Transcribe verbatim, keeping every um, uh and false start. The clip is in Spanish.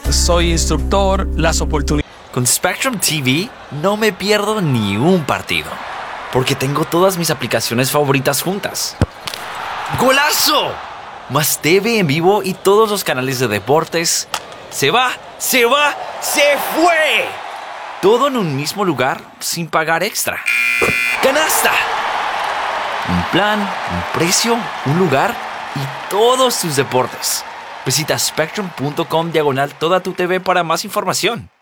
soy instructor, las oportunidades. Con Spectrum T V no me pierdo ni un partido, porque tengo todas mis aplicaciones favoritas juntas. ¡Golazo! Más T V en vivo y todos los canales de deportes. ¡Se va! ¡Se va! ¡Se fue! Todo en un mismo lugar sin pagar extra. ¡Canasta! Un plan, un precio, un lugar y todos tus deportes. Visita spectrum punto com diagonal toda tu T V para más información.